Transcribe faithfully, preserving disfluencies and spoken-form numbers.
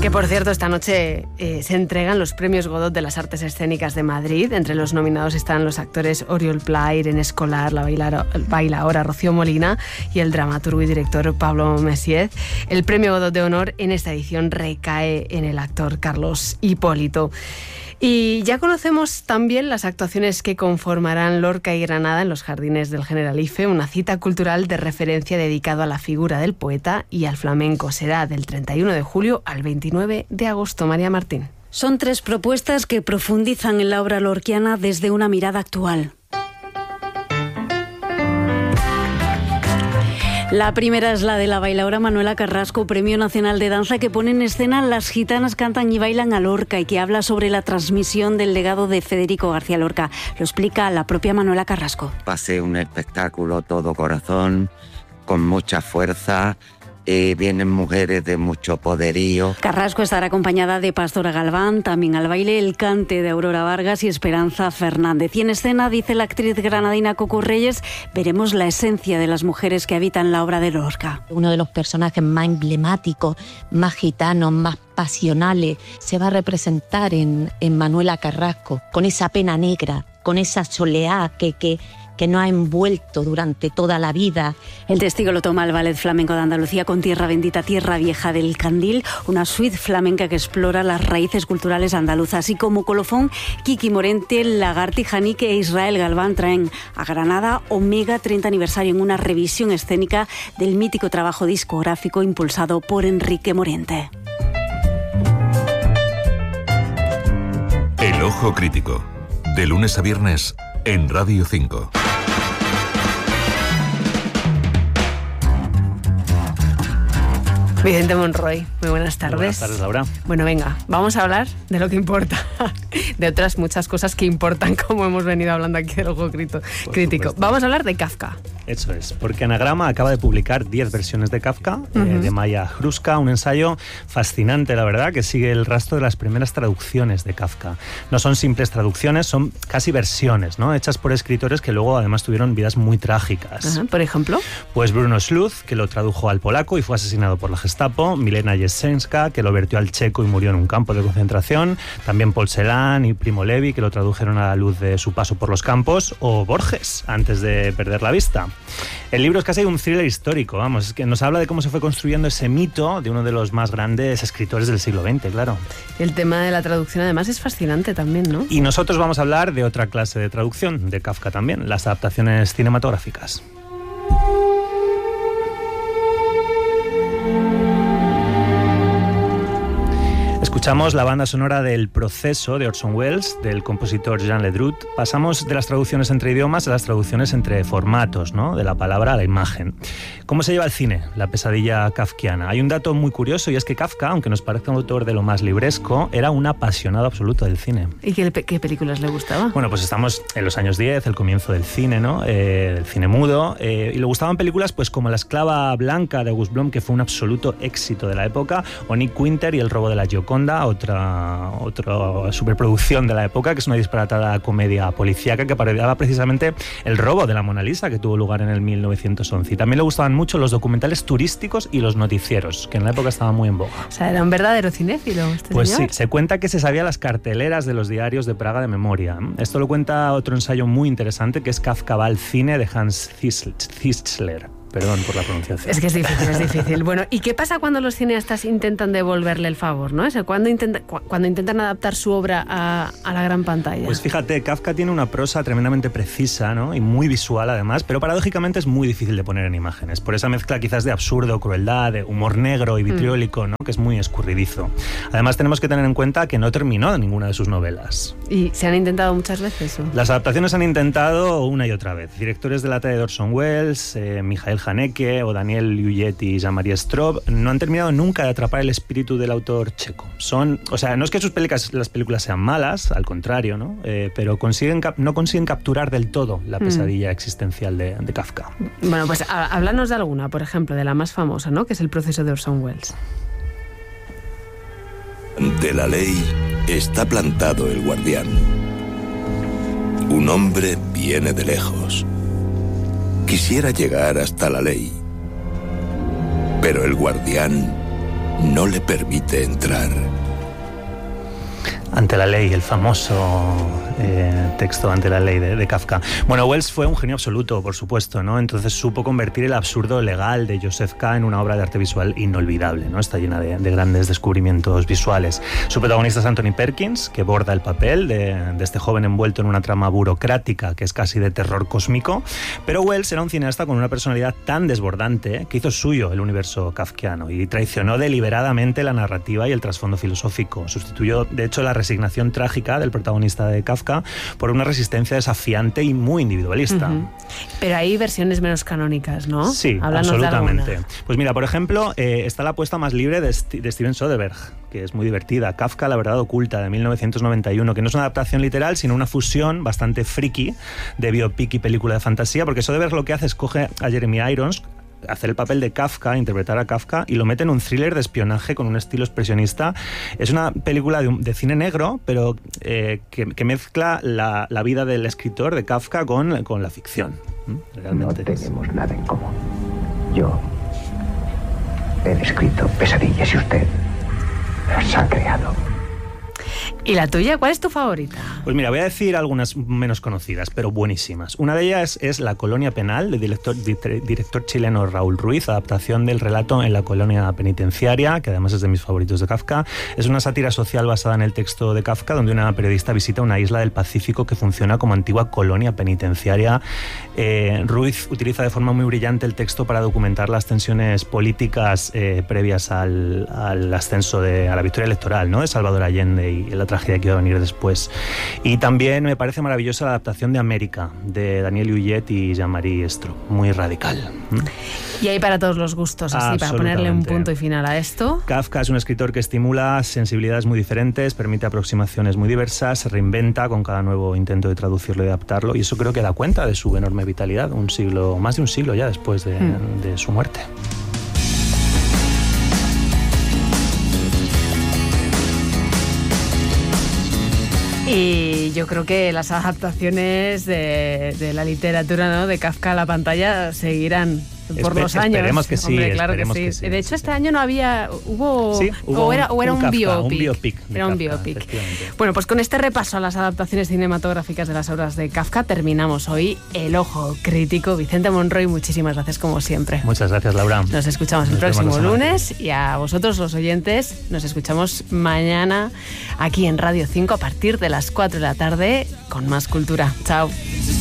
Que por cierto, esta noche eh, se entregan los premios Godot de las Artes Escénicas de Madrid. Entre los nominados están los actores Oriol Pla, Irene Escolar, la bailaora Rocío Molina y el dramaturgo y director Pablo Messiez. El premio Godot de honor en esta edición recae en el actor Carlos Hipólito. Y ya conocemos también las actuaciones que conformarán Lorca y Granada en los Jardines del Generalife, una cita cultural de referencia dedicado a la figura del poeta y al flamenco. Será del treinta y uno de julio al veintinueve de agosto. María Martín. Son tres propuestas que profundizan en la obra lorquiana desde una mirada actual. La primera es la de la bailaora Manuela Carrasco, Premio Nacional de Danza, que pone en escena Las gitanas cantan y bailan a Lorca y que habla sobre la transmisión del legado de Federico García Lorca. Lo explica la propia Manuela Carrasco. Pasé un espectáculo todo corazón, con mucha fuerza. Eh, vienen mujeres de mucho poderío. Carrasco estará acompañada de Pastora Galván, también al baile el cante de Aurora Vargas y Esperanza Fernández. Y en escena, dice la actriz granadina Coco Reyes, veremos la esencia de las mujeres que habitan la obra de Lorca. Uno de los personajes más emblemáticos, más gitanos, más pasionales, se va a representar en, en Manuela Carrasco, con esa pena negra, con esa soleá que... que que nos ha envuelto durante toda la vida. El testigo lo toma el Ballet Flamenco de Andalucía con Tierra Bendita, Tierra Vieja del Candil, una suite flamenca que explora las raíces culturales andaluzas. Así como colofón, Kiki Morente, Lagarti Janique e Israel Galván traen a Granada Omega treinta aniversario en una revisión escénica del mítico trabajo discográfico impulsado por Enrique Morente. El Ojo Crítico, de lunes a viernes en Radio cinco. Vicente Monroy, muy buenas tardes. Muy buenas tardes, Laura. Bueno, venga, vamos a hablar de lo que importa, de otras muchas cosas que importan, como hemos venido hablando aquí del Ojo Crítico. Supuesto. Vamos a hablar de Kafka. Eso es, porque Anagrama acaba de publicar diez versiones de Kafka, uh-huh. eh, de Maya Hruska, un ensayo fascinante, la verdad, que sigue el rastro de las primeras traducciones de Kafka. No son simples traducciones, son casi versiones, ¿no? Hechas por escritores que luego además tuvieron vidas muy trágicas. Uh-huh. ¿Por ejemplo? Pues Bruno Sluz, que lo tradujo al polaco y fue asesinado por la Gestapo, Milena Jesenska, que lo vertió al checo y murió en un campo de concentración, también Paul Celan y Primo Levi, que lo tradujeron a la luz de su paso por los campos, o Borges, antes de perder la vista. El libro es casi un thriller histórico, vamos, es que nos habla de cómo se fue construyendo ese mito de uno de los más grandes escritores del siglo veinte, claro. El tema de la traducción además es fascinante también, ¿no? Y nosotros vamos a hablar de otra clase de traducción, de Kafka también, las adaptaciones cinematográficas. Escuchamos la banda sonora del Proceso de Orson Welles, del compositor Jean Ledrut. Pasamos de las traducciones entre idiomas a las traducciones entre formatos, ¿no? De la palabra a la imagen. ¿Cómo se lleva el cine, la pesadilla kafkiana? Hay un dato muy curioso y es que Kafka, aunque nos parezca un autor de lo más libresco, era un apasionado absoluto del cine. ¿Y qué, qué películas le gustaba? Bueno, pues estamos en los años diez, el comienzo del cine, ¿no? Eh, del cine mudo. Eh, y le gustaban películas pues como La esclava blanca de August Blom, que fue un absoluto éxito de la época, o Nick Winter y El robo de la Gioconda, otra, otra superproducción de la época, que es una disparatada comedia policíaca que parodiaba precisamente el robo de la Mona Lisa, que tuvo lugar en el mil novecientos once. Y también le gustaban mucho los documentales turísticos y los noticieros, que en la época estaban muy en boga. O sea, era un verdadero cinéfilo este Pues señor. Sí, se cuenta que se sabía las carteleras de los diarios de Praga de memoria. Esto lo cuenta otro ensayo muy interesante, que es Kafka va al cine, de Hans Zisler. Perdón por la pronunciación. Es que es difícil, es difícil. Bueno, ¿y qué pasa cuando los cineastas intentan devolverle el favor, ¿no? O sea, cuando, intenta, cuando intentan adaptar su obra a, a la gran pantalla. Pues fíjate, Kafka tiene una prosa tremendamente precisa, ¿no? Y muy visual además, pero paradójicamente es muy difícil de poner en imágenes, por esa mezcla quizás de absurdo, crueldad, de humor negro y vitriólico, ¿no? Que es muy escurridizo. Además tenemos que tener en cuenta que no terminó ninguna de sus novelas. ¿Y se han intentado muchas veces? ¿O? Las adaptaciones se han intentado una y otra vez. Directores de la talla de Orson Welles, eh, Michael Haneke o Daniel Juliet y Jean-Marie Straub no han terminado nunca de atrapar el espíritu del autor checo. Son, o sea, no es que sus películas, las películas sean malas, al contrario, ¿no? Eh, pero consiguen, no consiguen capturar del todo la pesadilla mm. existencial de, de Kafka. Bueno, pues háblanos de alguna, por ejemplo, de la más famosa, ¿no? Que es El proceso de Orson Welles. De la ley está plantado el guardián. Un hombre viene de lejos. Quisiera llegar hasta la ley, pero el guardián no le permite entrar. Ante la ley, el famoso eh, texto Ante la ley de, de Kafka. Bueno, Wells fue un genio absoluto, por supuesto, ¿no? Entonces supo convertir el absurdo legal de Joseph K. en una obra de arte visual inolvidable, ¿no? Está llena de, de grandes descubrimientos visuales. Su protagonista es Anthony Perkins, que borda el papel de, de este joven envuelto en una trama burocrática que es casi de terror cósmico. Pero Wells era un cineasta con una personalidad tan desbordante que hizo suyo el universo kafkiano y traicionó deliberadamente la narrativa y el trasfondo filosófico. Sustituyó, de hecho, la resignación trágica del protagonista de Kafka por una resistencia desafiante y muy individualista. Uh-huh. Pero hay versiones menos canónicas, ¿no? Sí, Háblanos absolutamente. Pues mira, por ejemplo, eh, está la apuesta más libre de, St- de Steven Soderbergh, que es muy divertida. Kafka, la verdad oculta, de mil novecientos noventa y uno, que no es una adaptación literal, sino una fusión bastante friki de biopic y película de fantasía, porque Soderbergh lo que hace es coge a Jeremy Irons, hacer el papel de Kafka, interpretar a Kafka, y lo mete en un thriller de espionaje con un estilo expresionista. Es una película de, un, de cine negro, pero eh, que, que mezcla la, la vida del escritor de Kafka con, con la ficción. Realmente no tenemos nada en común. Yo he descrito pesadillas y usted las ha creado. ¿Y la tuya? ¿Cuál es tu favorita? Pues mira, voy a decir algunas menos conocidas, pero buenísimas. Una de ellas es La colonia penal, del director, director chileno Raúl Ruiz, adaptación del relato En la colonia penitenciaria, que además es de mis favoritos de Kafka. Es una sátira social basada en el texto de Kafka, donde una periodista visita una isla del Pacífico que funciona como antigua colonia penitenciaria. Eh, Ruiz utiliza de forma muy brillante el texto para documentar las tensiones políticas eh, previas al, al ascenso de, a la victoria electoral, ¿no?, de Salvador Allende y la tragedia que iba a venir después. Y también me parece maravillosa la adaptación de América, de Daniel Huyet y Jean-Marie Estro, muy radical. ¿Mm? Y hay para todos los gustos, así, para ponerle un punto y final a esto. Kafka es un escritor que estimula sensibilidades muy diferentes, permite aproximaciones muy diversas, se reinventa con cada nuevo intento de traducirlo y adaptarlo, y eso creo que da cuenta de su enorme vitalidad, un siglo, más de un siglo ya después de, mm. de su muerte. Y yo creo que las adaptaciones de, de la literatura, ¿no?, de Kafka a la pantalla seguirán por Espe- los años. Esperemos que sí, Hombre, claro esperemos que, sí. que sí. De hecho, sí, este sí. año no había... Hubo... Sí, hubo o era, o era un, un, un Kafka, biopic. un biopic de Era un Kafka, biopic. efectivamente. Bueno, pues con este repaso a las adaptaciones cinematográficas de las obras de Kafka terminamos hoy El Ojo Crítico. Vicente Monroy, muchísimas gracias como siempre. Muchas gracias, Laura. Nos escuchamos el Nos vemos próximo la semana lunes y a vosotros los oyentes nos escuchamos mañana aquí en Radio cinco a partir de las cuatro de la tarde con más cultura. Chao.